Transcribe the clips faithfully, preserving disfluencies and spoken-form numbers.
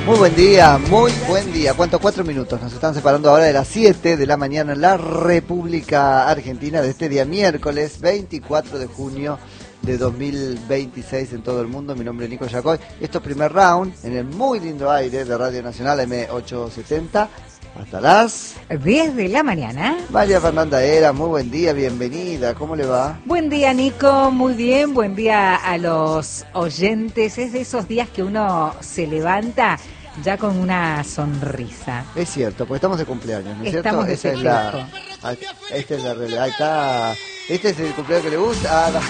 Muy buen día, muy buen día. ¿Cuántos? Cuatro minutos. Nos están separando ahora de las siete de la mañana en la República Argentina de este día miércoles veinticuatro de junio de dos mil veintiséis en todo el mundo. Mi nombre es Nico Yacoy. Esto es primer round en el muy lindo aire de Radio Nacional M ochocientos setenta. Hasta las diez de la mañana. María Fernanda Era, muy buen día, bienvenida. ¿Cómo le va? Buen día, Nico, muy bien. Buen día a los oyentes. Es de esos días que uno se levanta ya con una sonrisa. Es cierto, porque estamos de cumpleaños, ¿no es Estamos cierto? de Esa es la, ah, esta es la realidad. Ahí está. Este es el cumpleaños que le gusta. Ah, no.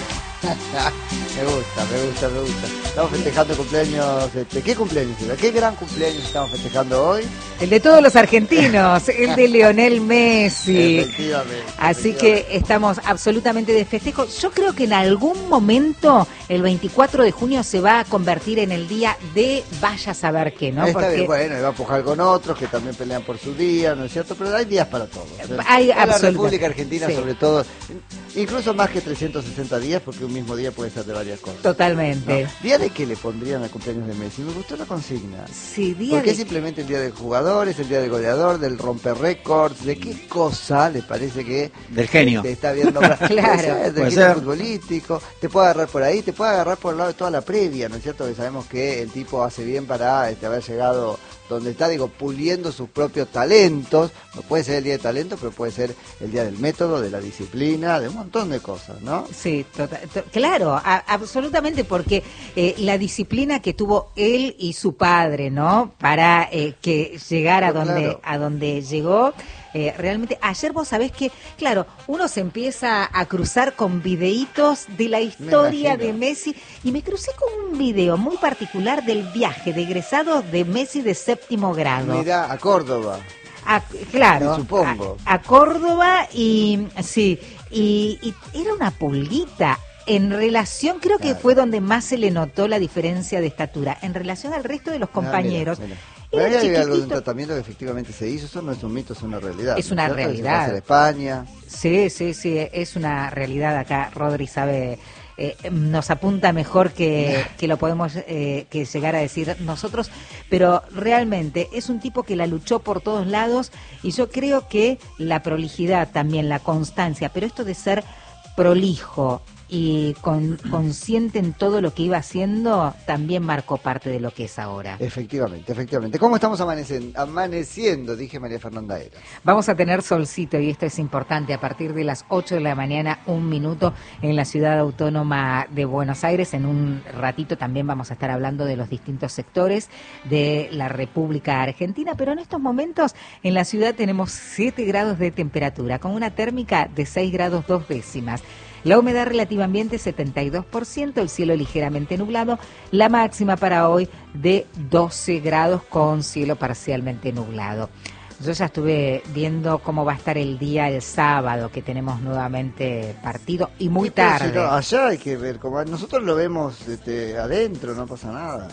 Me gusta, me gusta, me gusta. Estamos festejando cumpleaños. Este, ¿Qué cumpleaños? ¿Qué gran cumpleaños estamos festejando hoy? El de todos los argentinos, el de Lionel Messi. Efectivamente. Así efectivamente. que estamos absolutamente de festejo. Yo creo que en algún momento el veinticuatro de junio se va a convertir en el día de vaya a saber qué, ¿no? Está Porque bien, bueno, y va a pujar con otros que también pelean por su día, ¿no es cierto? Pero hay días para todos. ¿eh? Hay en la absoluta- República Argentina, sí. sobre todo, incluso más que trescientos sesenta días, porque un mismo día puede ser de varias cosas. Totalmente. ¿No? ¿Día de qué le pondrían al cumpleaños de Messi? Me gustó la consigna. Sí, día Porque de... es simplemente el día del jugador, es el día del goleador, del romper récords. ¿De qué cosa le parece que Del genio. te está viendo? Claro. Puede ser, del Puede genio ser. futbolístico, te puede agarrar por ahí, te puede agarrar por el lado de toda la previa, ¿no es cierto? Que sabemos que el tipo hace bien para este, haber llegado donde está, digo, puliendo sus propios talentos. No puede ser el día de talento, pero puede ser el día del método, de la disciplina, de un montón de cosas, ¿no? Sí, tota- to- claro, a- absolutamente, porque eh, la disciplina que tuvo él y su padre, ¿no? Para eh, que llegara a Pero donde, claro. a donde llegó. Eh, realmente, ayer vos sabés que, claro, uno se empieza a cruzar con videitos de la historia imagino. de Messi, y me crucé con un video muy particular del viaje de egresados de Messi de séptimo grado. Mirá, a Córdoba. A- claro, Me supongo. A, a Córdoba y sí, y, y era una pulguita en relación, creo que Claro. fue donde más se le notó la diferencia de estatura, en relación al resto de los compañeros. Ah, mira, mira. Era Pero hay algo de un chiquitito. tratamiento que efectivamente se hizo, eso no es un mito, es una realidad. Es ¿no una cierto? Que se realidad. pasa en España. Sí, sí, sí, es una realidad acá. Rodri sabe, eh, nos apunta mejor que, que lo podemos eh, que llegar a decir nosotros, pero realmente es un tipo que la luchó por todos lados, y yo creo que la prolijidad también, la constancia, pero esto de ser prolijo y con, consciente en todo lo que iba haciendo, también marcó parte de lo que es ahora. Efectivamente, efectivamente. ¿Cómo estamos amaneciendo? Amaneciendo, dije María Fernanda Era. Vamos a tener solcito, y esto es importante, a partir de las ocho de la mañana, un minuto, en la ciudad autónoma de Buenos Aires. En un ratito también vamos a estar hablando de los distintos sectores de la República Argentina, pero en estos momentos en la ciudad tenemos siete grados de temperatura, con una térmica de seis grados dos décimas. La humedad relativa ambiente setenta y dos por ciento, el cielo ligeramente nublado, la máxima para hoy de doce grados con cielo parcialmente nublado. Yo ya estuve viendo cómo va a estar el día el sábado, que tenemos nuevamente partido, y muy Sí, pero si tarde. no, allá hay que ver cómo. Nosotros lo vemos este, adentro, no pasa nada.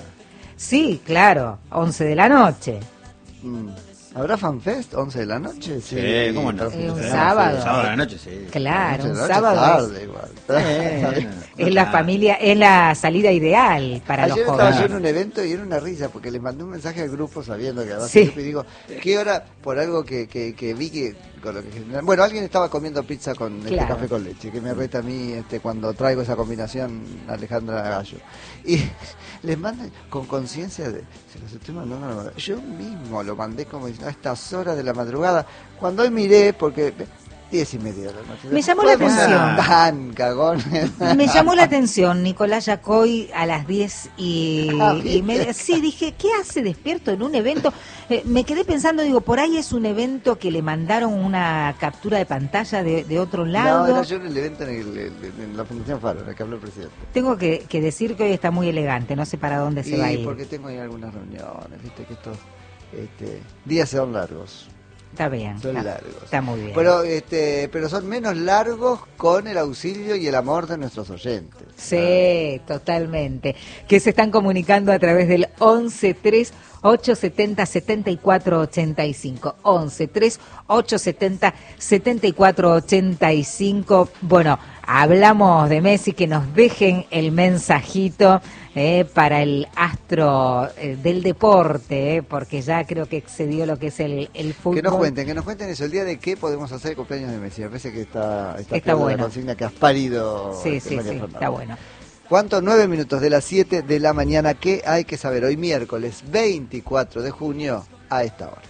Sí, claro, once de la noche. Mm. ¿Habrá fanfest? ¿once de la noche? Sí, ¿cómo no? para Eh, un festejar, sábado. sí. Sábado a la noche, sí. Claro, once de un la noche sábado tarde, igual. Eh, es la familia, es la salida ideal para Ayer los estaba yo jóvenes. en un evento y era una risa porque les mandé un mensaje al grupo sabiendo que además Sí. y digo, ¿qué hora? Por algo que, que, que vi que con lo que general- bueno, alguien estaba comiendo pizza con este Claro. café con leche, que me reta a mí este cuando traigo esa combinación Alejandra Gallo. Y les mando con conciencia de, se los estoy mandando a la madrugada. Yo mismo lo mandé como diciendo, a estas horas de la madrugada, cuando hoy miré, porque diez y media de la noche. Me llamó la Podemos atención. ser tan cagón. Me llamó la atención Nicolás Yacoy a las diez y, Ah, y ¿viste? media. Sí, dije, ¿qué hace despierto en un evento? Eh, me quedé pensando, digo, por ahí es un evento que le mandaron una captura de pantalla de, de otro lado. No, era yo en el evento en, el- en la Fundación Faro, en el que habló el presidente. Tengo que, que decir que hoy está muy elegante, no sé para dónde se Y va a ir. porque tengo ahí algunas reuniones, viste que estos este, días son largos. Está bien. Son está, largos. Está muy bien. Pero, este, pero son menos largos con el auxilio y el amor de nuestros oyentes. Sí, totalmente. Que se están comunicando a través del once tres ocho setenta setenta y cuatro ochenta y cinco. once tres ocho setenta setenta y cuatro ochenta y cinco. Bueno, hablamos de Messi, que nos dejen el mensajito eh, para el astro eh, del deporte, eh, porque ya creo que excedió lo que es el, el fútbol. Que nos cuenten, que nos cuenten eso, el día de qué podemos hacer el cumpleaños de Messi. Me parece que está, está, está bueno. La consigna que has parido. Sí, este, sí, María sí, Fernanda. está bueno. ¿Cuánto? Nueve minutos de las siete de la mañana. ¿Qué hay que saber hoy miércoles veinticuatro de junio a esta hora?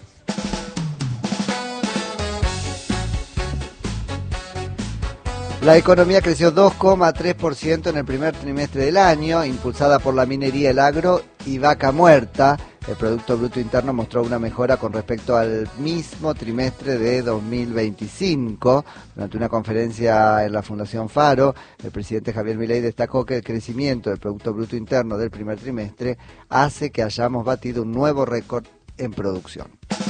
La economía creció dos coma tres por ciento en el primer trimestre del año, impulsada por la minería, el agro y vaca muerta. El Producto Bruto Interno mostró una mejora con respecto al mismo trimestre de dos mil veinticinco. Durante una conferencia en la Fundación Faro, el presidente Javier Milei destacó que el crecimiento del Producto Bruto Interno del primer trimestre hace que hayamos batido un nuevo récord en producción.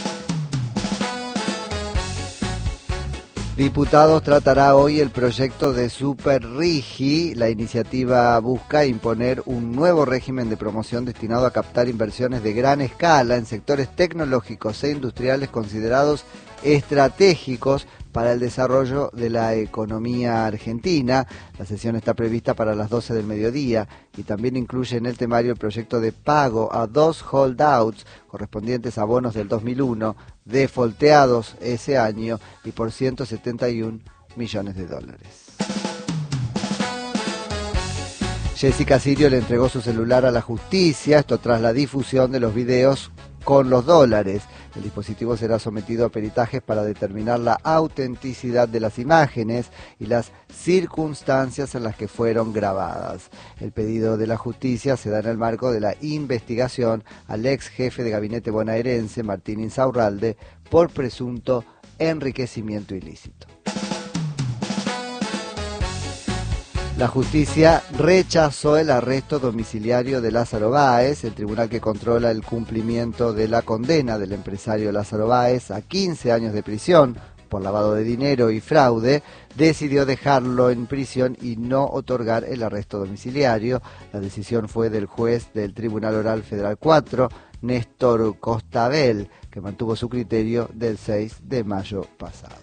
Diputados tratará hoy el proyecto de Super Rigi. La iniciativa busca imponer un nuevo régimen de promoción destinado a captar inversiones de gran escala en sectores tecnológicos e industriales considerados estratégicos para el desarrollo de la economía argentina. La sesión está prevista para las doce del mediodía y también incluye en el temario el proyecto de pago a dos holdouts correspondientes a bonos del dos mil uno, defolteados ese año y por ciento setenta y un millones de dólares. Jessica Sirio le entregó su celular a la justicia, esto tras la difusión de los videos con los dólares. El dispositivo será sometido a peritajes para determinar la autenticidad de las imágenes y las circunstancias en las que fueron grabadas. El pedido de la justicia se da en el marco de la investigación al ex jefe de gabinete bonaerense, Martín Insaurralde, por presunto enriquecimiento ilícito. La justicia rechazó el arresto domiciliario de Lázaro Báez. El tribunal que controla el cumplimiento de la condena del empresario Lázaro Báez a quince años de prisión por lavado de dinero y fraude, decidió dejarlo en prisión y no otorgar el arresto domiciliario. La decisión fue del juez del Tribunal Oral Federal cuatro, Néstor Costabel, que mantuvo su criterio del seis de mayo pasado.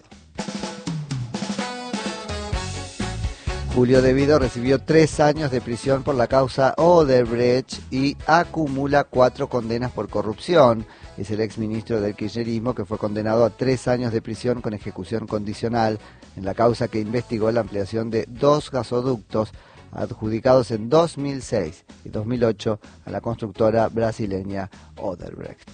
Julio De Vido recibió tres años de prisión por la causa Odebrecht y acumula cuatro condenas por corrupción. Es el exministro del kirchnerismo que fue condenado a tres años de prisión con ejecución condicional en la causa que investigó la ampliación de dos gasoductos adjudicados en dos mil seis y dos mil ocho a la constructora brasileña Odebrecht.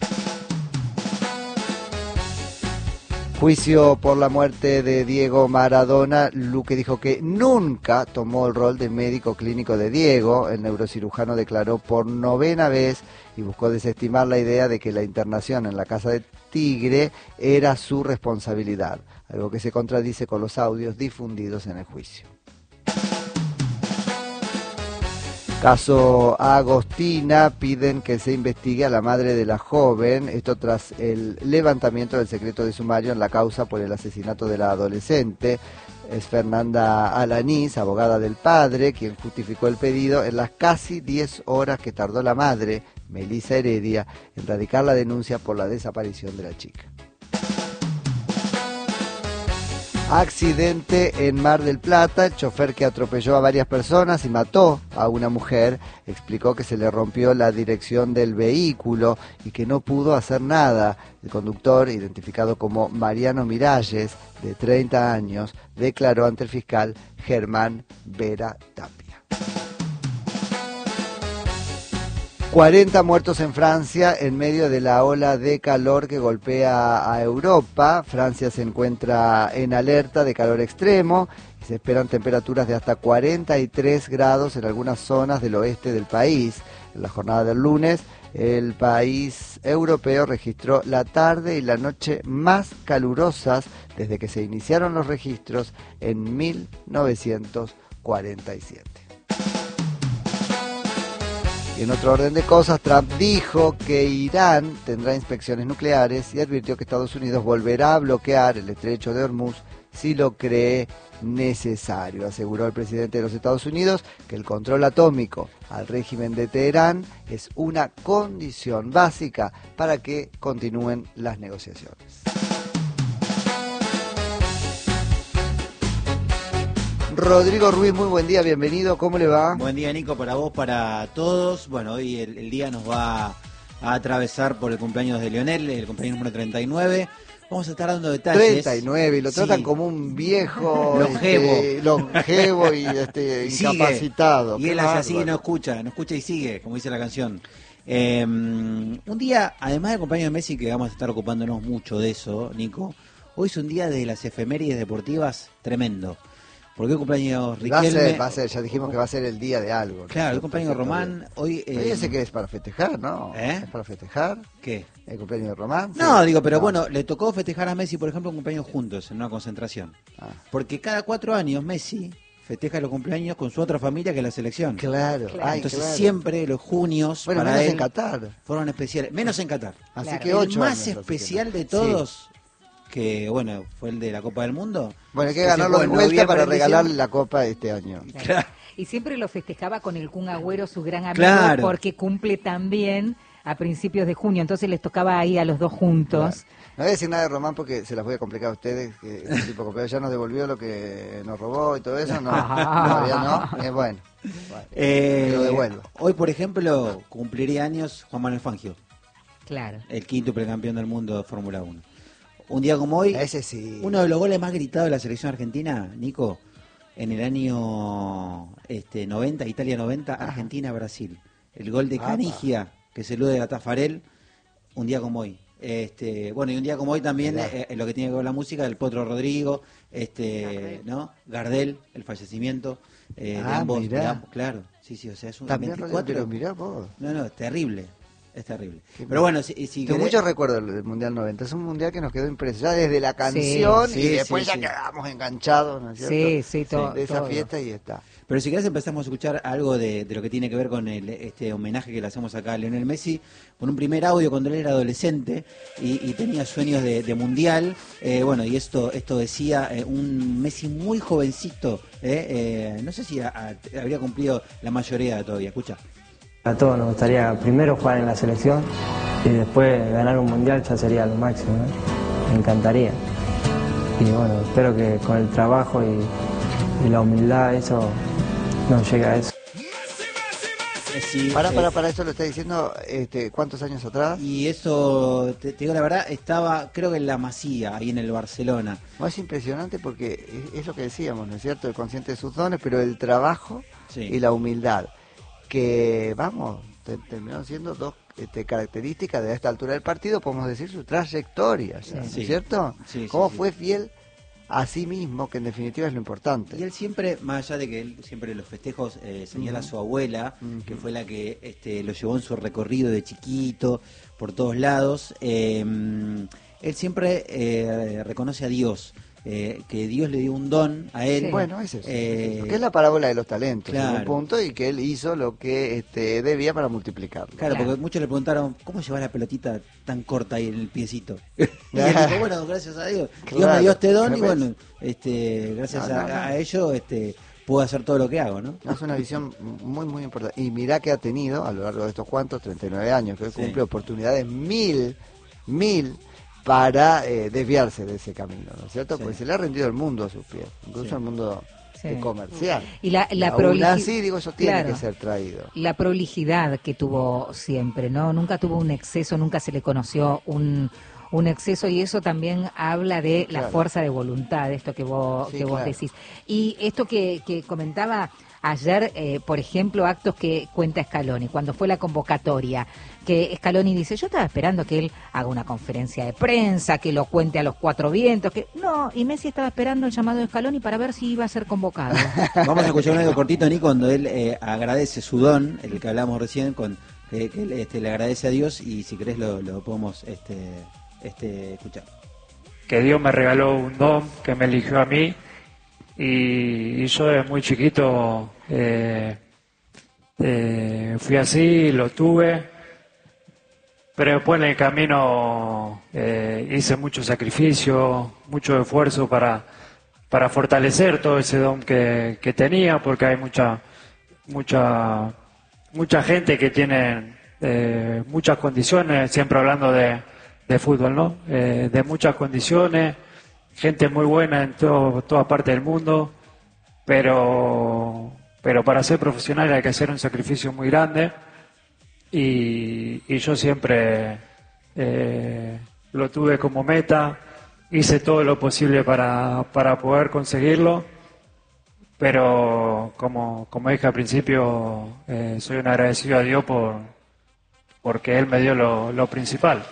Juicio por la muerte de Diego Maradona. Luque dijo que nunca tomó el rol de médico clínico de Diego. El neurocirujano declaró por novena vez y buscó desestimar la idea de que la internación en la Casa de Tigre era su responsabilidad, algo que se contradice con los audios difundidos en el juicio. Caso Agostina, piden que se investigue a la madre de la joven, esto tras el levantamiento del secreto de sumario en la causa por el asesinato de la adolescente. Es Fernanda Alanís, abogada del padre, quien justificó el pedido en las casi diez horas que tardó la madre, Melissa Heredia, en radicar la denuncia por la desaparición de la chica. Accidente en Mar del Plata. El chofer que atropelló a varias personas y mató a una mujer explicó que se le rompió la dirección del vehículo y que no pudo hacer nada. El conductor, identificado como Mariano Miralles, de treinta años, declaró ante el fiscal Germán Vera Tapia. cuarenta muertos en Francia en medio de la ola de calor que golpea a Europa. Francia se encuentra en alerta de calor extremo y se esperan temperaturas de hasta cuarenta y tres grados en algunas zonas del oeste del país. En la jornada del lunes, el país europeo registró la tarde y la noche más calurosas desde que se iniciaron los registros en mil novecientos cuarenta y siete. Y en otro orden de cosas, Trump dijo que Irán tendrá inspecciones nucleares y advirtió que Estados Unidos volverá a bloquear el estrecho de Hormuz si lo cree necesario. Aseguró el presidente de los Estados Unidos que el control atómico al régimen de Teherán es una condición básica para que continúen las negociaciones. Rodrigo Ruiz, muy buen día, bienvenido, ¿cómo le va? Buen día, Nico, para vos, para todos. Bueno, hoy el, el día nos va a atravesar por el cumpleaños de Lionel, el cumpleaños número treinta y nueve. Vamos a estar dando detalles. treinta y nueve, y lo tratan sí. como un viejo longevo, este, longevo y este, y incapacitado. Y él hace así y no escucha, no escucha y sigue, como dice la canción. Eh, un día, además del cumpleaños de Messi, que vamos a estar ocupándonos mucho de eso, Nico, hoy es un día de las efemérides deportivas tremendo. Porque el cumpleaños Riquelme... Va a ser, va a ser, ya dijimos que va a ser el día de algo. Claro, ¿no? el cumpleaños de Román, hoy... Eh, Fíjese que es para festejar, ¿no? ¿Eh? ¿Es para festejar? ¿Qué? ¿El cumpleaños de Román? No, sí. digo, pero no. bueno, le tocó festejar a Messi, por ejemplo, un cumpleaños juntos, en una concentración. Ah. Porque cada cuatro años Messi festeja los cumpleaños con su otra familia que es la selección. Claro. claro. Ay, Entonces claro. siempre los junios bueno, para menos él en Qatar. Fueron especiales, menos en Qatar. Así claro. que ocho El más años, especial que de todos... Sí. que bueno, fue el de la Copa del Mundo. Bueno, hay que ganarlo de vuelta para regalarle la Copa este año. Claro. Claro. Y siempre lo festejaba con el Kun Agüero, su gran amigo, claro. porque cumple también a principios de junio, entonces les tocaba ahí a los dos juntos. Claro. No voy a decir nada de Román porque se las voy a complicar a ustedes, que este tipo de ya nos devolvió lo que nos robó y todo eso, no, todavía no, eh, bueno, bueno eh, lo devuelvo. Hoy, por ejemplo, cumpliría años Juan Manuel Fangio. Claro. El quíntuple campeón del mundo de Fórmula uno. Un día como hoy, ese sí. Uno de los goles más gritados de la selección argentina, Nico, en el año este, noventa, Italia noventa, Argentina-Brasil. El gol de Canigia, que se elude a Tafarel, un día como hoy. Este, bueno, y un día como hoy también, eh, lo que tiene que ver con la música, el Potro Rodrigo, este, ¿no? Gardel, el fallecimiento eh, ah, de, ambos, mirá. de ambos. Claro, sí, sí, o sea, es un también veinticuatro. Pero mirá vos. No, no, es terrible. Es terrible. Qué Pero bueno, si, si Tengo querés... muchos recuerdos del Mundial noventa. Es un Mundial que nos quedó impreso ya desde la canción sí, y sí, después sí, ya sí. quedamos enganchados, ¿no es cierto? Sí, sí, todo. De esa todo. fiesta y está. Pero si querés empezamos a escuchar algo de, de lo que tiene que ver con el, este homenaje que le hacemos acá a Lionel Messi, con un primer audio cuando él era adolescente y, y tenía sueños de, de mundial. Eh, bueno, y esto esto decía eh, un Messi muy jovencito, eh, eh, no sé si a, a, habría cumplido la mayoría de edad todavía. Escucha. A todos nos gustaría primero jugar en la selección y después ganar un mundial ya sería lo máximo, ¿no? Me encantaría. Y bueno, espero que con el trabajo y, y la humildad eso nos llegue a eso. Sí, para, eh, para, para, eso lo está diciendo, este, ¿cuántos años atrás? Y eso, te, te digo la verdad, estaba creo que en la Masía, ahí en el Barcelona. No, es impresionante porque es, es lo que decíamos, ¿no es cierto? El consciente de sus dones, pero el trabajo sí. y la humildad. Que, vamos, te, terminaron siendo dos este, características de esta altura del partido, podemos decir su trayectoria, ¿no es sí. cierto? Sí, Cómo sí, fue sí. fiel a sí mismo, que en definitiva es lo importante. Y él siempre, más allá de que él siempre en los festejos eh, señala uh-huh. a su abuela, uh-huh. que fue la que este, lo llevó en su recorrido de chiquito, por todos lados, eh, él siempre eh, reconoce a Dios. Eh, que Dios le dio un don a él. Sí. Bueno, es eso. Eh, que es la parábola de los talentos, claro. en un punto, y que él hizo lo que este, debía para multiplicarlo. Claro, claro, porque muchos le preguntaron, ¿cómo llevas la pelotita tan corta ahí en el piecito? Y él dijo, bueno, gracias a Dios. Claro. Dios me dio este don y bueno, este, gracias no, no, a, no. a ello este, puedo hacer todo lo que hago, ¿no? Es una visión muy, muy importante. Y mirá que ha tenido, a lo largo de estos cuantos, treinta y nueve años, que él sí. cumple oportunidades mil, mil, para eh, desviarse de ese camino, ¿no es cierto? Sí. Porque se le ha rendido el mundo a sus pies, incluso sí. el mundo sí. comercial. Y la, la y prolijidad, así, digo, eso tiene claro, que ser traído. La prolijidad que tuvo siempre, ¿no? Nunca tuvo un exceso, nunca se le conoció un, un exceso, y eso también habla de claro. la fuerza de voluntad, esto que vos, sí, que vos claro. decís. Y esto que, que comentaba ayer, eh, por ejemplo, actos que cuenta Scaloni, cuando fue la convocatoria, que Scaloni dice, yo estaba esperando que él haga una conferencia de prensa, que lo cuente a los cuatro vientos, que no, y Messi estaba esperando el llamado de Scaloni para ver si iba a ser convocado. Vamos a escuchar algo cortito, Nico, cuando él eh, agradece su don, el que hablamos recién, con que, que él este, le agradece a Dios, y si querés lo, lo podemos este, este, escuchar. Que Dios me regaló un don, que me eligió a mí, y, y yo desde muy chiquito eh, eh, fui así, lo tuve, pero después en el camino eh, hice mucho sacrificio, mucho esfuerzo para, para fortalecer todo ese don que, que tenía, porque hay mucha mucha mucha gente que tiene eh, muchas condiciones, siempre hablando de, de fútbol, ¿no? Eh, de muchas condiciones, gente muy buena en todo, toda parte del mundo, pero, pero para ser profesional hay que hacer un sacrificio muy grande y, y yo siempre eh, lo tuve como meta, hice todo lo posible para, para poder conseguirlo, pero como, como dije al principio, eh, soy un agradecido a Dios por, porque Él me dio lo, lo principal.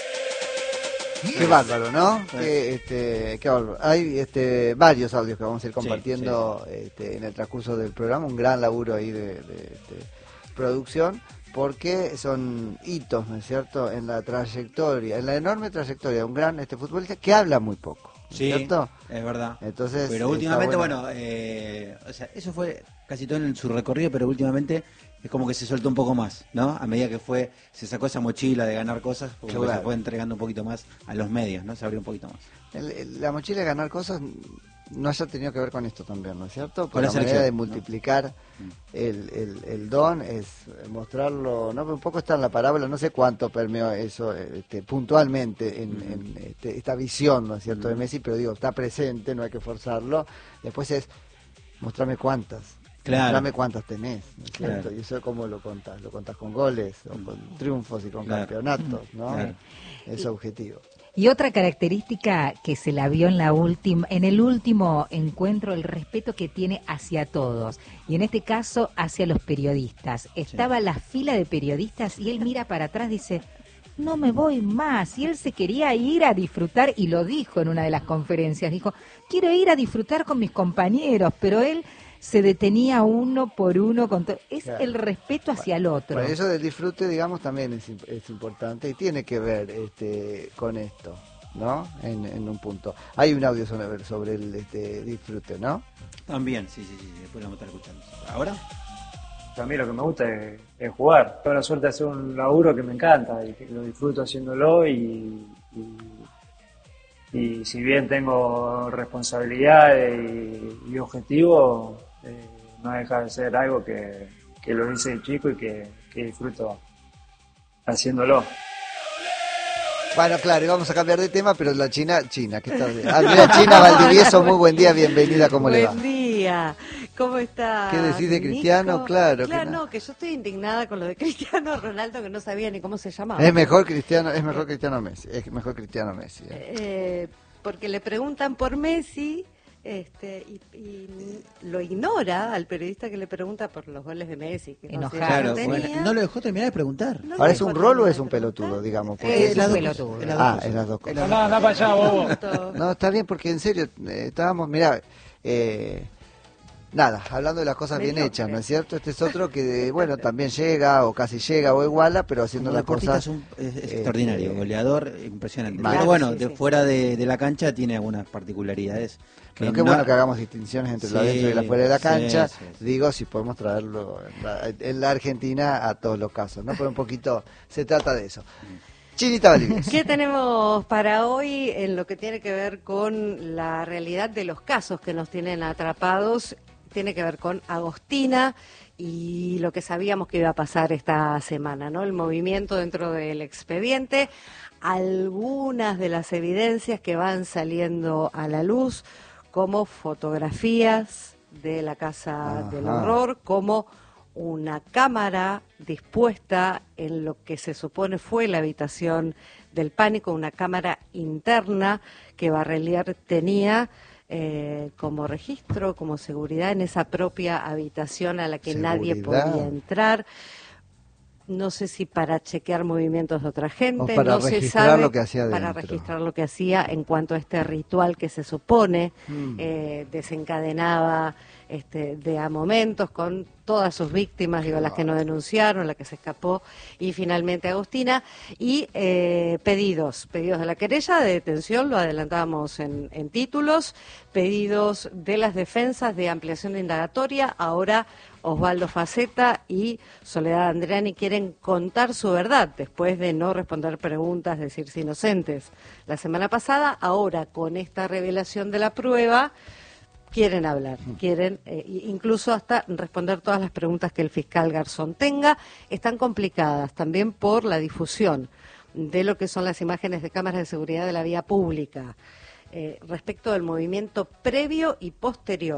Qué bárbaro, ¿no? Que, este, qué bárbaro. Hay este, varios audios que vamos a ir compartiendo sí, sí. Este, en el transcurso del programa, un gran laburo ahí de, de, de producción, porque son hitos, ¿no es cierto?, en la trayectoria, en la enorme trayectoria de un gran este futbolista que habla muy poco, ¿no es sí, cierto? Es verdad. Entonces, pero últimamente, bueno, bueno, eh, o sea, eso fue casi todo en su recorrido, pero últimamente es como que se soltó un poco más, ¿no? A medida que fue, se sacó esa mochila de ganar cosas, porque claro, se fue entregando un poquito más a los medios, ¿no? Se abrió un poquito más. El, el, la mochila de ganar cosas no haya tenido que ver con esto también, ¿no es cierto? Por con la, la manera selección, de multiplicar ¿no? el, el, el don, es mostrarlo, ¿no? Un poco está en la parábola, no sé cuánto permeó eso este, puntualmente en, uh-huh. en este, esta visión, ¿no es cierto?, uh-huh. de Messi, pero digo, está presente, no hay que forzarlo. Después es, mostrame cuántas. Claro. Dame cuántas tenés, ¿no es cierto? Claro. Y eso cómo lo contás, lo contás con goles, o con triunfos y con claro. campeonatos, ¿no? Claro. Es objetivo. Y otra característica que se la vio en la última, en el último encuentro, el respeto que tiene hacia todos, y en este caso hacia los periodistas. Estaba sí. la fila de periodistas y él mira para atrás y dice, no me voy más, y él se quería ir a disfrutar, y lo dijo en una de las conferencias, dijo, quiero ir a disfrutar con mis compañeros, pero él se detenía uno por uno, con to- es claro. el respeto hacia el otro. Bueno, eso del disfrute, digamos, también es, es importante y tiene que ver este, con esto, ¿no? En, en un punto. Hay un audio sobre, sobre el este, disfrute, ¿no? También, sí, sí, sí, después lo vamos a estar escuchando. ¿Ahora? A mí lo que me gusta es, es jugar. Tengo la suerte de hacer un laburo que me encanta y que lo disfruto haciéndolo y... y... Y si bien tengo responsabilidades y, y objetivos, eh, no deja de ser algo que, que lo hice de chico y que, que disfruto haciéndolo. Bueno, claro, y vamos a cambiar de tema, pero la China, China, ¿qué tal? Ah, mira, China Valdivieso, muy buen día, bienvenida, ¿cómo buen le va? Buen día, ¿cómo está? ¿Qué decís de Cristiano? Nico? Claro. Claro, que no, que yo estoy indignada con lo de Cristiano Ronaldo, que no sabía ni cómo se llamaba. Es mejor Cristiano, es mejor Cristiano Messi, es mejor Cristiano Messi. Eh. Eh, porque le preguntan por Messi... Este, y, y lo ignora al periodista que le pregunta por los goles de Messi. Que no, claro, bueno, no lo dejó terminar de preguntar. No ¿Ahora es un rol o es un pelotudo, digamos? Porque es, es un pelotudo. Ah, es las dos cosas. No, no, no para allá, bobo. No, está bien, porque en serio, eh, estábamos, mirá, eh, nada, hablando de las cosas bien hechas, ¿no es cierto? Este es otro que, bueno, también llega, o casi llega, o iguala, pero haciendo las cosas... Es, un, es, es extraordinario, eh, goleador, impresionante. Mal. Pero bueno, sí, de sí. fuera de, de la cancha tiene algunas particularidades. Pero qué no... bueno que hagamos distinciones entre sí, la dentro y la fuera de la cancha. Sí, sí, sí. Digo, si podemos traerlo en la, en la Argentina a todos los casos, ¿no? Pero un poquito se trata de eso. Chinita Valdivieso. ¿Qué tenemos para hoy en lo que tiene que ver con la realidad de los casos que nos tienen atrapados? Tiene que ver con Agostina y lo que sabíamos que iba a pasar esta semana, ¿no? El movimiento dentro del expediente, algunas de las evidencias que van saliendo a la luz, como fotografías de la Casa Ajá. del Horror, como una cámara dispuesta en lo que se supone fue la habitación del pánico, una cámara interna que Barrelier tenía eh, como registro, como seguridad en esa propia habitación a la que ¿Seguridad? Nadie podía entrar. No sé si para chequear movimientos de otra gente, o para no se registrar sabe, lo que hacía para dentro. registrar lo que hacía en cuanto a este ritual que se supone mm. eh, desencadenaba este, de a momentos con todas sus víctimas, digo, las que no denunciaron, la que se escapó y finalmente Agostina, y eh, pedidos, pedidos de la querella de detención, lo adelantábamos en, en títulos, pedidos de las defensas de ampliación de indagatoria, ahora Osvaldo Faceta y Soledad Andreani quieren contar su verdad después de no responder preguntas, decirse inocentes la semana pasada. Ahora, con esta revelación de la prueba, quieren hablar, quieren eh, incluso hasta responder todas las preguntas que el fiscal Garzón tenga. Están complicadas también por la difusión de lo que son las imágenes de cámaras de seguridad de la vía pública. Eh, respecto del movimiento previo y posterior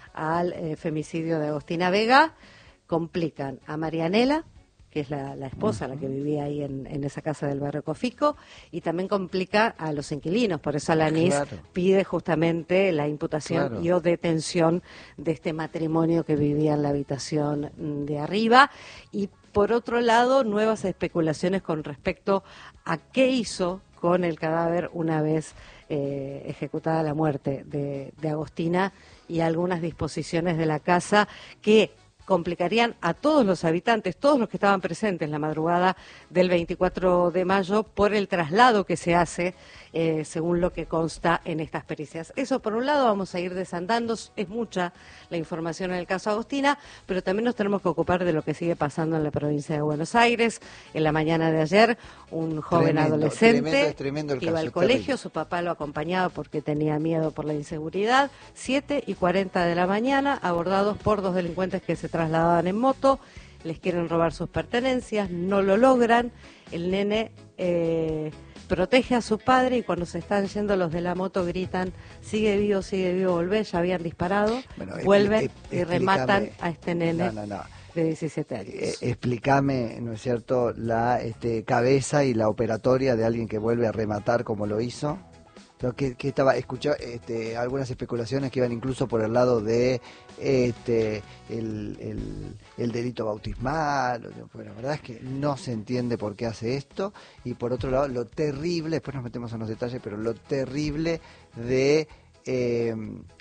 al eh, femicidio de Agostina Vega, complican a Marianela, que es la, la esposa, la que vivía ahí en, en esa casa del barrio Cofico, y también complica a los inquilinos. Por eso Alanís claro. pide justamente la imputación claro. y o detención de este matrimonio que vivía en la habitación de arriba. Y por otro lado, nuevas especulaciones con respecto a qué hizo con el cadáver una vez eh, ejecutada la muerte de, de Agostina, y algunas disposiciones de la casa que complicarían a todos los habitantes, todos los que estaban presentes en la madrugada del veinticuatro de mayo por el traslado que se hace, eh, según lo que consta en estas pericias. Eso por un lado, vamos a ir desandando, es mucha la información en el caso Agostina, pero también nos tenemos que ocupar de lo que sigue pasando en la provincia de Buenos Aires. En la mañana de ayer, un joven tremendo, adolescente tremendo, tremendo el iba caso, al colegio, terrible. Su papá lo acompañaba porque tenía miedo por la inseguridad, siete y cuarenta de la mañana, abordados por dos delincuentes que se trasladaban en moto, les quieren robar sus pertenencias, no lo logran, el nene eh, protege a su padre y cuando se están yendo los de la moto gritan, sigue vivo, sigue vivo, volvé, ya habían disparado, bueno, vuelven expl- y rematan explícame. a este nene no, no, no. de diecisiete años. Eh, explícame, ¿no es cierto?, la este, cabeza y la operatoria de alguien que vuelve a rematar como lo hizo. Que, que estaba escuchando este, algunas especulaciones que iban incluso por el lado de este el, el, el delito bautismal. Bueno, la verdad es que no se entiende por qué hace esto, y por otro lado lo terrible, después nos metemos en los detalles, pero lo terrible de eh,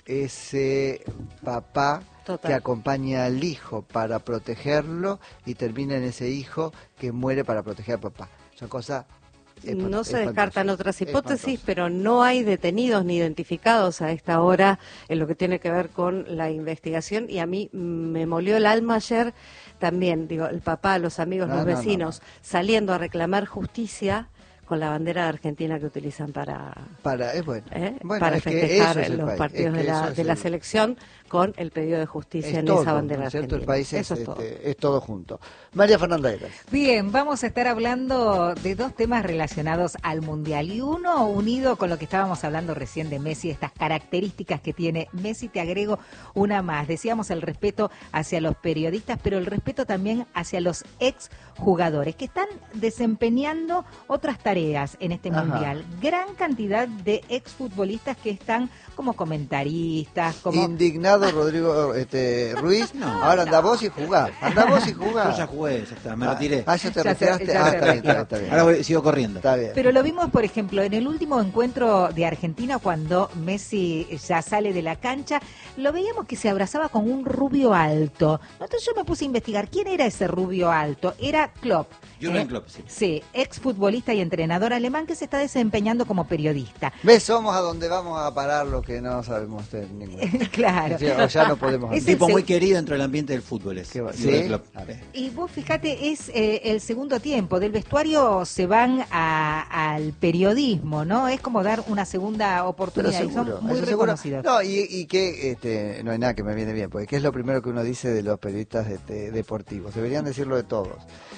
ese papá Total. que acompaña al hijo para protegerlo y termina en ese hijo que muere para proteger al papá. Son cosas... No se descartan otras hipótesis, pero no hay detenidos ni identificados a esta hora en lo que tiene que ver con la investigación, y a mí me molió el alma ayer también, digo, el papá, los amigos, no, los no, vecinos, no, no. saliendo a reclamar justicia con la bandera de Argentina que utilizan para para, es bueno. ¿eh? Bueno, para es festejar es los país. partidos es de la, de la el... selección con el pedido de justicia es en todo, esa bandera ¿no es cierto? argentina. El país es, Eso es, este, todo. es todo junto. María Fernanda Eras. Bien, vamos a estar hablando de dos temas relacionados al Mundial, y uno unido con lo que estábamos hablando recién de Messi, estas características que tiene Messi. Te agrego una más. Decíamos el respeto hacia los periodistas, pero el respeto también hacia los ex jugadores que están desempeñando otras tareas en este Ajá. Mundial. Gran cantidad de exfutbolistas que están como comentaristas, como... Indignado Rodrigo este, Ruiz. No, Ahora anda no. vos y jugá. Anda vos y jugá. Yo ya jugué, ya está, me Ah, retiré. Ah, ya te Ya se- retiraste. ya Ah, se está bien, está bien, retiró. está bien. Ahora voy- sigo corriendo. Está bien. Pero lo vimos, por ejemplo, en el último encuentro de Argentina, cuando Messi ya sale de la cancha, lo veíamos que se abrazaba con un rubio alto. Entonces yo me puse a investigar quién era ese rubio alto. Era Klopp. Jürgen ¿eh? Klopp, sí. Sí, exfutbolista y entrenador alemán que se está desempeñando como periodista. ¿Ves? Somos a donde vamos a parar lo que no sabemos de ninguno. Claro. Ya, ya no podemos Es Un tipo el muy seg- querido dentro del ambiente del fútbol. Es, Qué va- Jürgen ¿sí? Klopp. A ver. Y vos fíjate, es eh, el segundo tiempo. Del vestuario se van a- al periodismo, ¿no? Es como dar una segunda Pero oportunidad. y seguro, son muy eso seguro. reconocidos. No, y, y que este, no hay nada que me viene bien, porque ¿qué es lo primero que uno dice de los periodistas este, deportivos? Deberían decirlo de todos.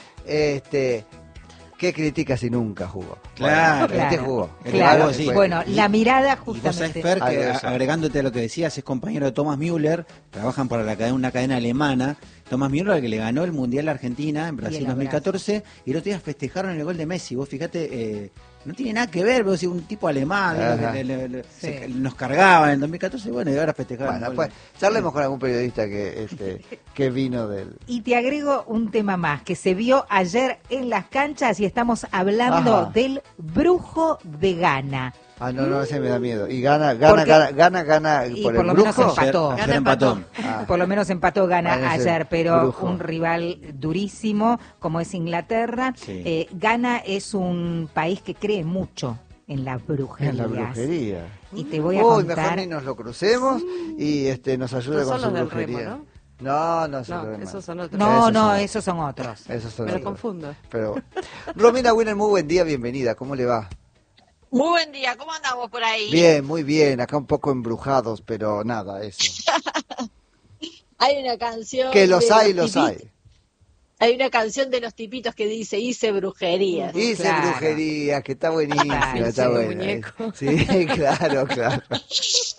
Este, ¿qué critica si nunca jugó? Claro, Bueno, este claro, jugó. Claro, Jugó, sí. bueno, Y- la mirada Y vos sabés, justamente. Fer, que Algo de a- eso. agregándote a lo que decías, es compañero de Thomas Müller, trabajan para la cadena, una cadena alemana. Thomas Müller, que le ganó el Mundial a Argentina en Brasil el dos mil catorce, y el otro día festejaron el gol de Messi. Vos fíjate, eh, no tiene nada que ver, vos decís, un tipo alemán, Ajá. le- le- le- Sí. se- nos cargaba en el dos mil catorce, bueno, y ahora festejaron. Bueno, el pues gol. charlemos con algún periodista que, este, que vino del... Y te agrego un tema más que se vio ayer en las canchas, y estamos hablando Ajá. del brujo de Ghana. Ah, no, no, ese me da miedo. Y gana, gana, Porque- gana, gana, gana y por, por el lo menos brujo. empató. Ayer- Gana ayer empató. empató. Ah. Por lo menos empató Ghana Parece ayer, pero brujo. un rival durísimo como es Inglaterra. Sí. Eh, Ghana es un país que cree mucho en la brujería. En la brujería. Y te voy a Uy, contar. mejor ni nos lo crucemos y este nos ayude No con son su los del brujería. Remo, No, no, son No, los demás. esos son otros. No, Esos no, son- esos son otros. Esos son Me lo otros. confundo. Pero bueno. Romina Winner, muy buen día, bienvenida. ¿Cómo le va? Muy buen día, ¿cómo andamos por ahí? Bien, muy bien. Acá un poco embrujados, pero nada, eso. Hay una canción. Que los de hay, los tipitos- hay. Hay una canción de los tipitos que dice, hice brujerías. Hice Claro. brujería, que está buenísima, Claro, está sí, buena. muñeco. Sí, claro, claro.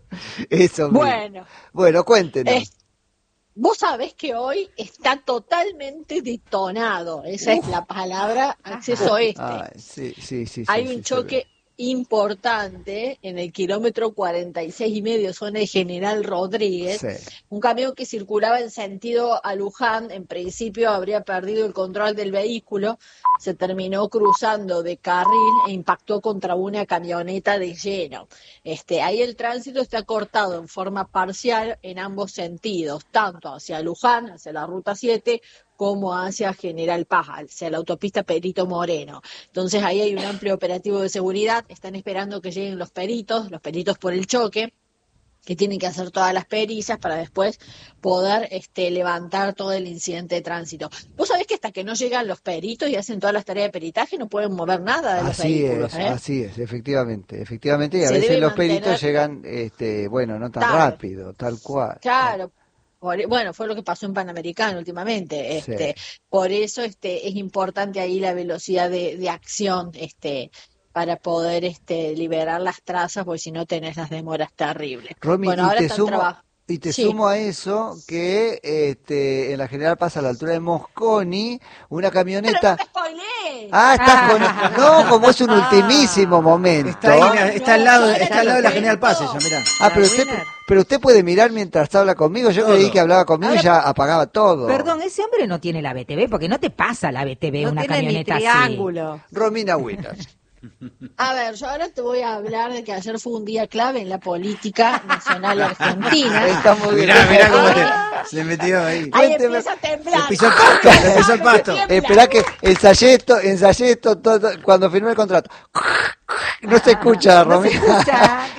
Eso mismo. Bueno, Bueno, cuéntenos. eh, vos sabés que hoy está totalmente detonado, esa es la palabra, acceso este. Ay, sí, sí, sí, Hay sí, un sí, choque importante en el kilómetro cuarenta y seis y medio, zona de General Rodríguez. Sí. Un camión que circulaba en sentido a Luján, en principio habría perdido el control del vehículo, se terminó cruzando de carril e impactó contra una camioneta de lleno. Este, ahí el tránsito está cortado en forma parcial en ambos sentidos, tanto hacia Luján, hacia la ruta siete, como hacia General Paz, hacia la autopista Perito Moreno. Entonces ahí hay un amplio operativo de seguridad, están esperando que lleguen los peritos, los peritos por el choque, que tienen que hacer todas las pericias para después poder este, levantar todo el incidente de tránsito. Vos sabés que hasta que no llegan los peritos y hacen todas las tareas de peritaje no pueden mover nada de los Así vehículos. es, ¿eh? así es, efectivamente, efectivamente, y a Se veces debe los mantener- peritos llegan, este, bueno, no tan Claro. rápido, tal cual. Claro. Por- bueno, fue lo que pasó en Panamericano últimamente. Este, Sí. Por eso este, es importante ahí la velocidad de, de acción este, para poder este, liberar las trazas, porque si no tenés las demoras terribles. Romy, bueno, y ahora te están sumo, trabajando. y te Sí. sumo a eso que este, en la General Paz, a la altura de Mosconi, una Pero camioneta. no te spoilees. Ah, estás con. No, como es un ultimísimo momento. Está, ahí, mira, Ay, está no, al lado, ya está al la lado de la cuento. General Paz ella, mirá. Ah, pero La usted, winner. pero usted puede mirar mientras habla conmigo. Yo Todo. creí que hablaba conmigo y Ahora- ya apagaba todo. Perdón, ese hombre no tiene la B T V, porque no te pasa la B T V No una tiene ni camioneta así. triángulo. Romina Winner. A ver, yo ahora te voy a hablar de que ayer fue un día clave en la política nacional argentina. Está muy bien. Mirá, mirá cómo Ah. te, se metió ahí. Ahí Cuénteme. empieza a temblar. Se pisó el pasto, se pisó el pasto. Tiembla. Espera que ensayé esto, ensayé esto todo, cuando firmé el contrato. No se escucha, No se Romina. escucha.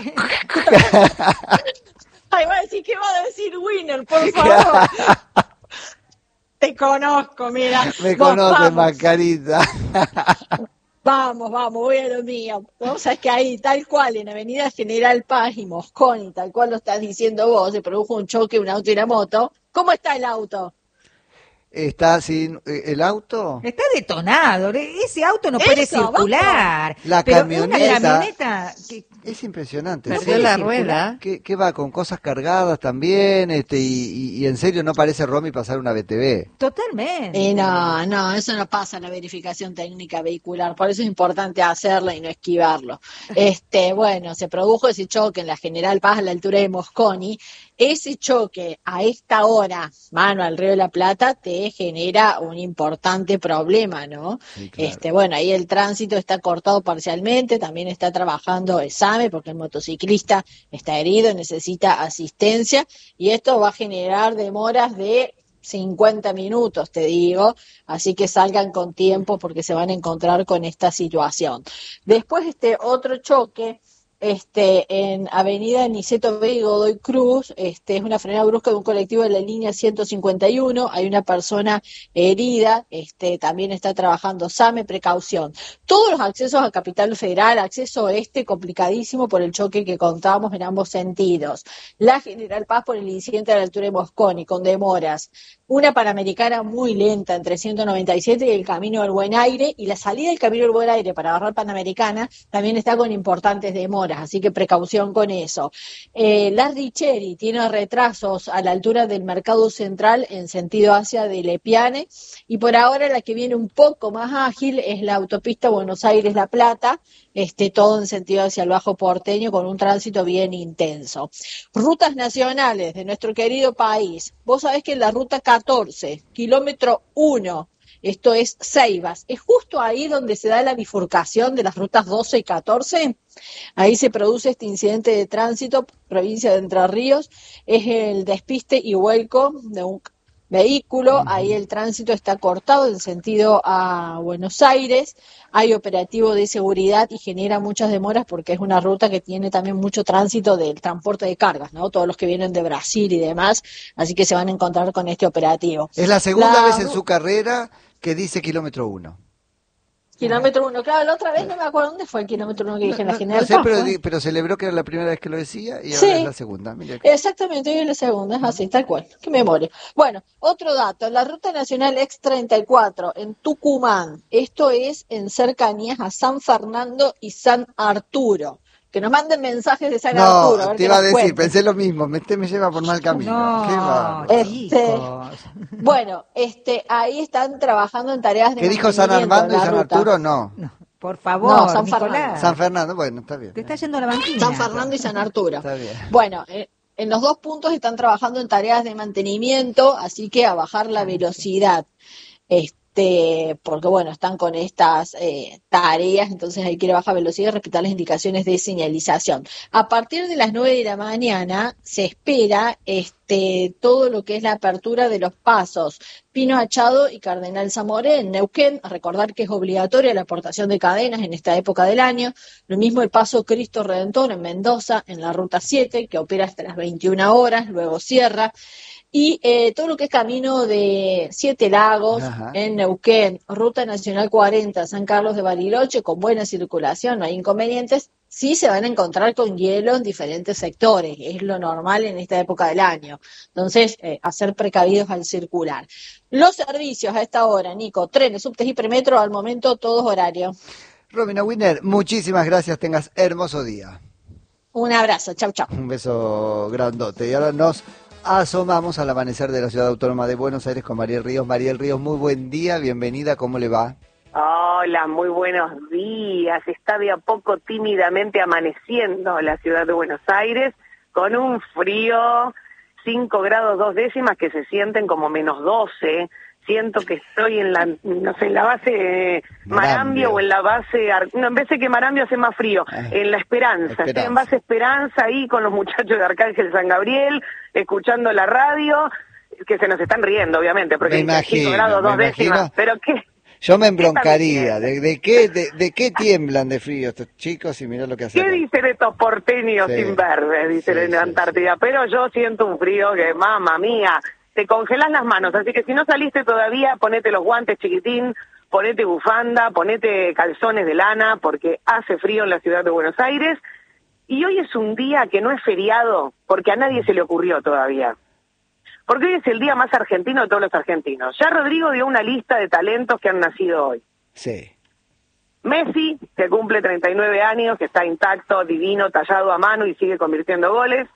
Ay, va a decir, ¿qué va a decir Winner, por favor? Te conozco, mira. Me Vos, conoce, vamos. Macarita. Vamos, vamos, voy a lo mío. Vos sabés que ahí, tal cual, en Avenida General Paz y Mosconi, tal cual lo estás diciendo vos, se produjo un choque, un auto y una moto. ¿Cómo está el auto? Está sin eh, el auto. Está detonado. Ese auto no puede Eso, circular. La Pero camioneta- una camioneta que Es impresionante. Perdió puede la circular. rueda. ¿Qué, qué va con cosas cargadas también? Este y, y- y en serio no parece Romy pasar una B T V. totalmente. Eh, no, no, eso no pasa en la verificación técnica vehicular, por eso es importante hacerla y no esquivarlo. Este, bueno, se produjo ese choque en la General Paz a la altura de Mosconi. Ese choque a esta hora, mano al Río de la Plata, te genera un importante problema, ¿no? Sí, claro. Este, bueno, ahí el tránsito está cortado parcialmente, también está trabajando SAME porque el motociclista está herido, necesita asistencia y esto va a generar demoras de cincuenta minutos, te digo, así que salgan con tiempo porque se van a encontrar con esta situación. Después este otro choque este en Avenida Niceto Vega y Godoy Cruz, este es una frenada brusca de un colectivo de la línea ciento cincuenta y uno, hay una persona herida, este también está trabajando SAME, precaución. Todos los accesos a Capital Federal, acceso este complicadísimo por el choque que contábamos en ambos sentidos. La General Paz por el incidente a la altura de Mosconi, con demoras. Una Panamericana muy lenta entre ciento noventa y siete y el Camino del Buen Aire, y la salida del Camino del Buen Aire para agarrar Panamericana también está con importantes demoras, así que precaución con eso. Eh, la Richeri tiene retrasos a la altura del Mercado Central en sentido hacia de Lepiane, y por ahora la que viene un poco más ágil es la autopista Buenos Aires-La Plata, este, todo en sentido hacia el Bajo Porteño con un tránsito bien intenso. Rutas nacionales de nuestro querido país. Vos sabés que en la ruta catorce, kilómetro uno, esto es Ceibas, es justo ahí donde se da la bifurcación de las rutas doce y catorce. Ahí se produce este incidente de tránsito, provincia de Entre Ríos, es el despiste y vuelco de un vehículo, ahí el tránsito está cortado en sentido a Buenos Aires, hay operativo de seguridad y genera muchas demoras porque es una ruta que tiene también mucho tránsito del transporte de cargas, ¿no? Todos los que vienen de Brasil y demás, así que se van a encontrar con este operativo. Es la segunda La vez en ru- su carrera que dice kilómetro uno. Kilómetro uno, claro, la otra vez no me acuerdo dónde fue el kilómetro uno que dije en la No, General no sé, Paz, pero, ¿fue? di- pero celebró que era la primera vez que lo decía y ahora Sí. es la segunda. Mire. Exactamente, hoy es la segunda, es así, tal cual. Qué memoria. Bueno, otro dato, la Ruta Nacional X treinta y cuatro en Tucumán, esto es en cercanías a San Fernando y San Arturo. que nos manden mensajes de San No, Arturo. A ver te qué iba a nos decir, cuenten. pensé lo mismo, me, me lleva por mal camino. Qué No, bárbaro. Este, chicos. bueno, este, ahí están trabajando en tareas de ¿Qué dijo San mantenimiento Armando en y la San ruta. Arturo? No. No, por favor, No, San Nicolás. Fernando. San Fernando, bueno, está bien. Te está yendo a la banquina. San Fernando y San Arturo. Está bien. Bueno, eh, en los dos puntos están trabajando en tareas de mantenimiento, así que a bajar la velocidad. Este, porque bueno, están con estas eh, tareas, entonces hay que ir a baja velocidad y respetar las indicaciones de señalización. A partir de las nueve de la mañana se espera este, todo lo que es la apertura de los pasos Pino Achado y Cardenal Zamoré en Neuquén. Recordar que es obligatoria la aportación de cadenas en esta época del año. Lo mismo el paso Cristo Redentor en Mendoza, en la ruta siete, que opera hasta las veintiuna horas, luego cierra. Y eh, todo lo que es camino de Siete Lagos, Ajá. en Neuquén, Ruta Nacional cuarenta, San Carlos de Bariloche, con buena circulación, no hay inconvenientes. Sí se van a encontrar con hielo en diferentes sectores, es lo normal en esta época del año. Entonces, eh, a ser precavidos al circular. Los servicios a esta hora, Nico, trenes, subtes y premetro, al momento todos horarios. Romina Winner, muchísimas gracias, tengas hermoso día. Un abrazo, chau, chau. Un beso grandote. Y ahora nos asomamos al amanecer de la Ciudad Autónoma de Buenos Aires con Mariel Ríos. Mariel Ríos, muy buen día, bienvenida, ¿cómo le va? Hola, muy buenos días. Está de a poco tímidamente amaneciendo la ciudad de Buenos Aires con un frío, cinco grados dos décimas que se sienten como menos doce. Siento que estoy en la, no sé, en la base eh, Marambio, Marambio o en la base, Ar- no, en vez de que Marambio hace más frío, Ah, en la Esperanza. Esperanza. Estoy en base Esperanza ahí con los muchachos de Arcángel San Gabriel, escuchando la radio, que se nos están riendo, obviamente, porque Me dicen cinco imagino, grados me dos décimas. imagino. Pero qué. Yo me ¿Qué embroncaría. están ¿De, de, qué, de, de qué tiemblan de frío estos chicos? Y mirá lo que hacen. ¿Qué dicen estos porteños Sí. sin verde? Dicen Sí, en sí, Antártida. Pero yo siento un frío que, mamma mía, te congelas las manos. Así que si no saliste todavía, ponete los guantes, chiquitín, ponete bufanda, ponete calzones de lana, porque hace frío en la ciudad de Buenos Aires. Y hoy es un día que no es feriado, porque a nadie se le ocurrió todavía. Porque hoy es el día más argentino de todos los argentinos. Ya Rodrigo dio una lista de talentos que han nacido hoy. Sí. Messi, que cumple treinta y nueve años, que está intacto, divino, tallado a mano y sigue convirtiendo goles.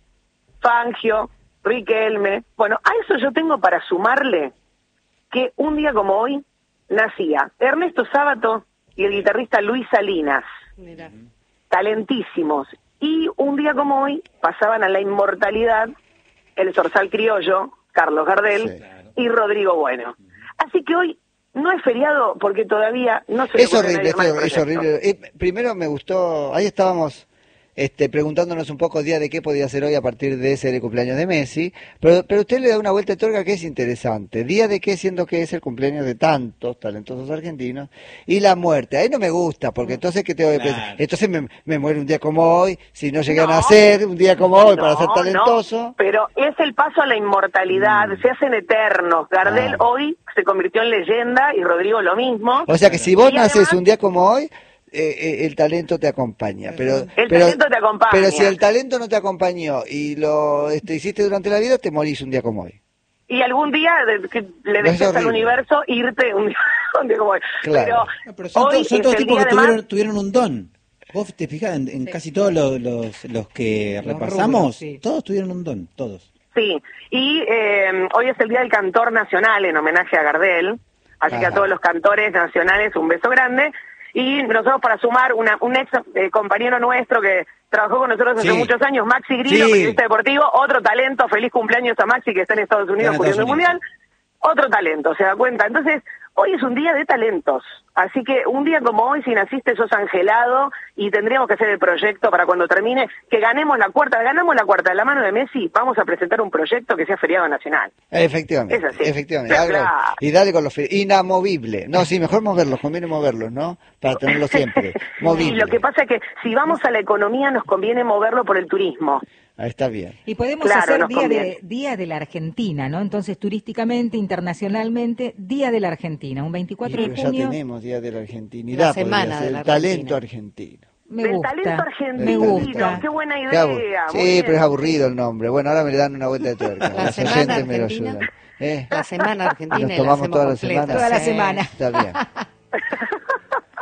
Fangio, Riquelme. Bueno, a eso yo tengo para sumarle que un día como hoy nacía Ernesto Sábato y el guitarrista Luis Salinas. Mira. Talentísimos. Y un día como hoy pasaban a la inmortalidad el zorzal criollo, Carlos Gardel, Sí. y Rodrigo Bueno. Así que hoy no es feriado porque todavía no se le Es ocurre a horrible, nadie armar el es, es proyecto. horrible. Eh, primero me gustó, ahí estábamos este, preguntándonos un poco día de qué podía ser hoy a partir de ese de cumpleaños de Messi, pero, pero usted le da una vuelta de tuerca que es interesante. Día de qué, siendo que es el cumpleaños de tantos talentosos argentinos, y la muerte. Ahí no me gusta, porque entonces ¿qué tengo que Claro. pensar? Entonces me, me muero un día como hoy, si no llegué a No. nacer un día como hoy para No, ser no, talentoso. pero es el paso a la inmortalidad, se hacen eternos. Gardel Ah. hoy se convirtió en leyenda y Rodrigo lo mismo. O sea que si vos Y naces además- un día como hoy, eh, eh, el talento te acompaña. Pero, El pero, talento te acompaña. Pero si el talento no te acompañó y lo este, hiciste durante la vida, te morís un día como hoy. Y algún día de- que le Es dejes al horrible. universo irte un día, un día como hoy. Claro. Pero, No, pero son, hoy to- son es todos el tipos día que además- tuvieron, tuvieron un don. Vos te fijas en, en casi todos los, los, los que Los repasamos, rubros, sí. todos tuvieron un don, todos. Sí, y eh, hoy es el Día del Cantor Nacional en homenaje a Gardel, así que a Ajá. todos los cantores nacionales un beso grande. Y nosotros para sumar una, un ex eh, compañero nuestro que trabajó con nosotros hace Sí. muchos años, Maxi Grillo, Sí. periodista deportivo, otro talento, feliz cumpleaños a Maxi que está en Estados Unidos Está en cubriendo el Estados Mundial, otro talento, ¿se da cuenta? Entonces, hoy es un día de talentos, así que un día como hoy, si naciste, sos angelado y tendríamos que hacer el proyecto para cuando termine, que ganemos la cuarta, ganamos la cuarta de la mano de Messi, vamos a presentar un proyecto que sea feriado nacional. Efectivamente. Es así. Efectivamente. Claro. Algo- y dale con los fe- inamovible. No, sí, mejor moverlos, conviene moverlos, ¿no? Para tenerlos siempre. Y Movible. lo que pasa es que si vamos a la economía nos conviene moverlo por el turismo. Ahí está bien. Y podemos Claro, hacer nos día conviene. de, día de la Argentina, ¿no? Entonces, turísticamente, internacionalmente, Día de la Argentina, un veinticuatro Y de ya junio. tenemos Día de la Argentinidad. La semana podría ser, de la el talento Argentina. argentino. Me Del gusta. talento argentino. Me gusta. Qué buena Qué abu- idea. muy sí, bien. pero es aburrido el nombre. Bueno, ahora me le dan una vuelta de tuerca. La Los semana oyentes me lo argentina. ayudan. ¿Eh? La semana argentina Nos y la tomamos hacemos toda la completa. semana. Toda la Sí. semana. Está bien.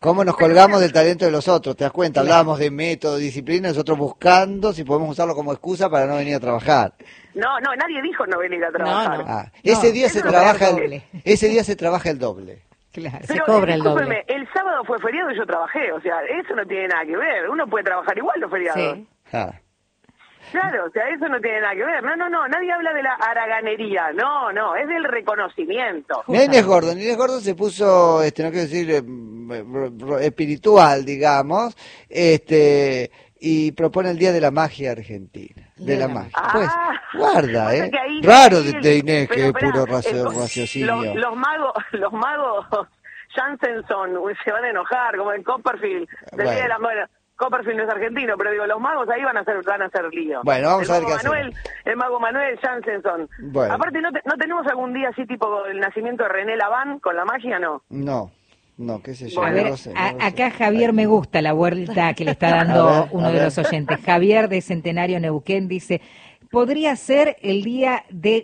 ¿Cómo nos colgamos del talento de los otros? ¿Te das cuenta? Hablábamos de método, disciplina, nosotros buscando si podemos usarlo como excusa para no venir a trabajar. No, no, nadie dijo no venir a trabajar. No, no. Ah, ese No, día se eso trabaja es el, doble. ese día se trabaja el doble. Claro, se Pero, cobra eh, el doble. discúlpeme, el sábado fue feriado y yo trabajé, o sea, eso no tiene nada que ver. Uno puede trabajar igual los feriados. Sí. Ah. Claro, o sea, eso no tiene nada que ver. No, no, no, nadie habla de la haraganería. No, no, es del reconocimiento. Mirá Inés Gordon, Inés Gordon se puso, este, no quiero decir eh, ro- ro- espiritual, digamos, este, y propone el Día de la Magia Argentina, de la magia. Ah. Pues, guarda, Pasa eh. que ahí- Raro ahí de, el- de Inés, pero que es esperá, puro racio- el- raciocinio. Los, los magos, los magos Jansenson uy, se van a enojar, como en Copperfield, del Bueno. Día de la bueno, Copperfield no es argentino, pero digo, los magos ahí van a hacer, van a hacer lío. Bueno, vamos el a ver mago qué Manuel, El mago Manuel Jansenson. Bueno. Aparte, ¿no, te- ¿no tenemos algún día así tipo el nacimiento de René Laván con la magia, no? No, no, qué sé yo, A no ver, lo sé, no a- lo sé. acá Javier me gusta la vuelta que le está dando A ver, uno a de ver. los oyentes. Javier de Centenario Neuquén dice, podría ser el día de